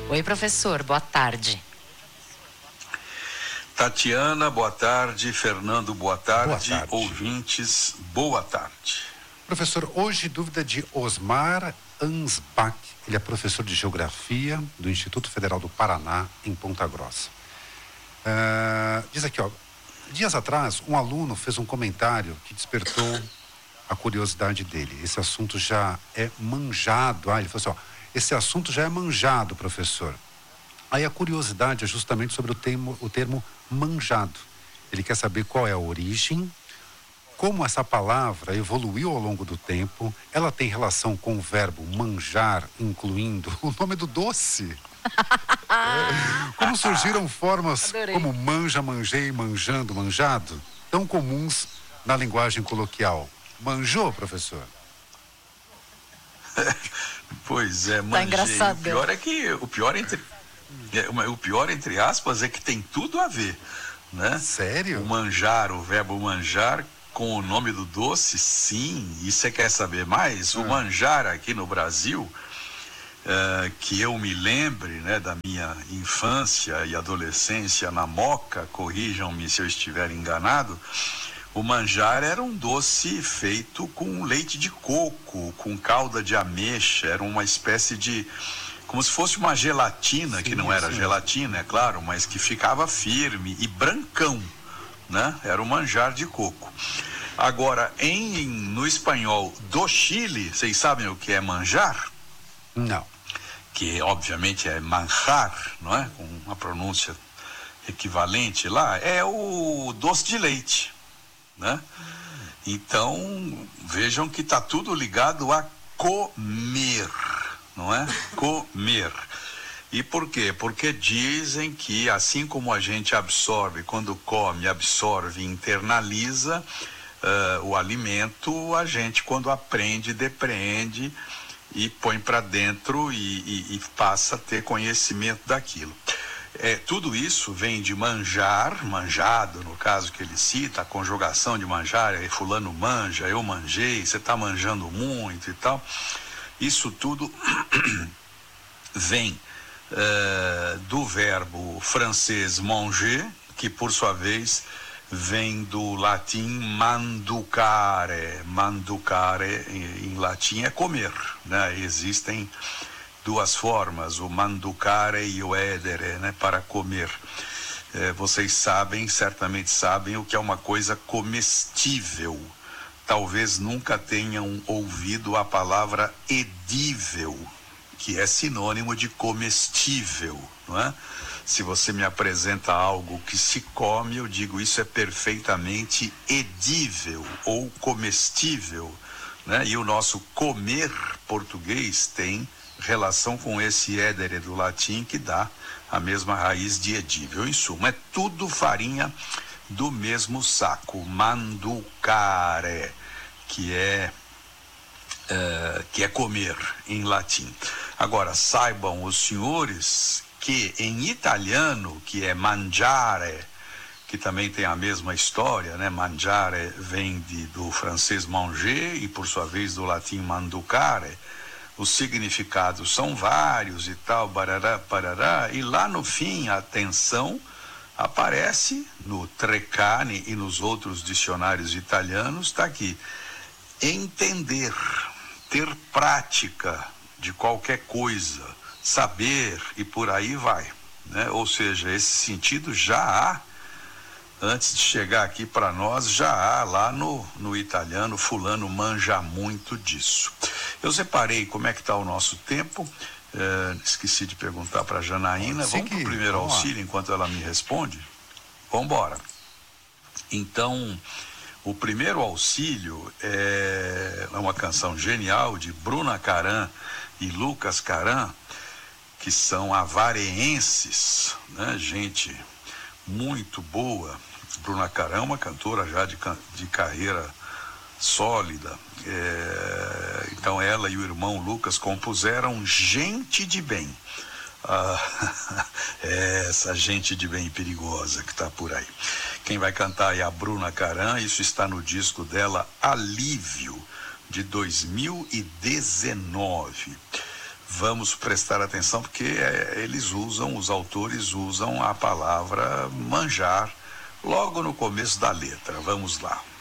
Oi, professor, boa tarde. Tatiana, boa tarde. Fernando, boa tarde. Boa tarde. Ouvintes, boa tarde. Professor, hoje dúvida de Osmar Ansbach. Ele é professor de Geografia do Instituto Federal do Paraná, em Ponta Grossa. Diz aqui, dias atrás, um aluno fez um comentário que despertou a curiosidade dele. Esse assunto já é manjado. Ele falou assim, esse assunto já é manjado, professor. Aí a curiosidade é justamente sobre o termo manjado. Ele quer saber qual é a origem, como essa palavra evoluiu ao longo do tempo, ela tem relação com o verbo manjar, incluindo o nome do doce. Como surgiram formas como manja, manjei, manjando, manjado, tão comuns na linguagem coloquial. Manjou, professor? Pois é, Tá manjei. engraçado. O pior, entre aspas, é que tem tudo a ver, né? Sério? O manjar, o verbo manjar, com o nome do doce, sim. E você quer saber mais? O manjar aqui no Brasil, que eu me lembre, né, da minha infância e adolescência na Moca, corrijam-me se eu estiver enganado, o manjar era um doce feito com leite de coco, com calda de ameixa, era uma espécie de... como se fosse uma gelatina, que não era gelatina, é claro, mas que ficava firme e brancão, né? Era o manjar de coco. Agora, no espanhol do Chile, vocês sabem o que é manjar? Não. Que obviamente é manjar, não é? Com uma pronúncia equivalente lá, é o doce de leite, né? Então, vejam que está tudo ligado a comer, não é? Comer. E por quê? Porque dizem que assim como a gente absorve, quando come, absorve e internaliza o alimento, a gente quando aprende, depreende e põe para dentro e passa a ter conhecimento daquilo. Tudo isso vem de manjar, manjado, no caso que ele cita, a conjugação de manjar, fulano manja, eu manjei, você está manjando muito e tal. Isso tudo vem do verbo francês manger, que por sua vez vem do latim manducare. Manducare em latim é comer, né? Existem duas formas, o manducare e o edere, né, para comer. Vocês certamente sabem o que é uma coisa comestível. Talvez nunca tenham ouvido a palavra edível, que é sinônimo de comestível, não é? Se você me apresenta algo que se come, eu digo isso é perfeitamente edível ou comestível, né? E o nosso comer português tem relação com esse édere do latim que dá a mesma raiz de edível. Em suma, é tudo farinha do mesmo saco, manducare, que é comer em latim. Agora, saibam os senhores que em italiano, que é mangiare, que também tem a mesma história, né? Mangiare vem do francês manger e por sua vez do latim manducare. Os significados são vários e tal, barará, parará, e lá no fim, atenção, aparece no Treccani e nos outros dicionários italianos, está aqui, entender, ter prática de qualquer coisa, saber e por aí vai, né? Ou seja, esse sentido já há, antes de chegar aqui para nós, já há lá no italiano, fulano manja muito disso. Eu separei como é que está o nosso tempo, esqueci de perguntar para a Janaína, vamos para o primeiro auxílio enquanto ela me responde? Vamos embora. Então, o primeiro auxílio é uma canção genial de Bruna Caran e Lucas Caran, que são avareenses, né? Gente muito boa. Bruna Caran é uma cantora já de carreira sólida. Então ela e o irmão Lucas compuseram Gente de Bem. Essa gente de bem perigosa que está por aí. Quem vai cantar é a Bruna Caran, isso está no disco dela Alívio, de 2019. Vamos prestar atenção porque os autores usam a palavra manjar logo no começo da letra. Vamos lá.